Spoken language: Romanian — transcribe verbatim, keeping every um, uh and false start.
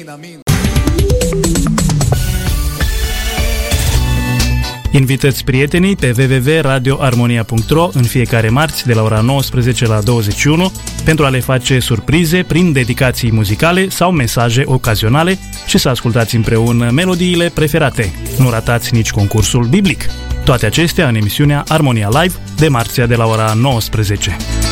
amin. Invitați prietenii pe w w w punct radio armonia punct r o în fiecare marți de la ora nouăsprezece la douăzeci și unu pentru a le face surprize prin dedicații muzicale sau mesaje ocazionale și să ascultați împreună melodiile preferate. Nu ratați nici concursul biblic. Toate acestea în emisiunea Armonia Live de marțea de la ora nouăsprezece.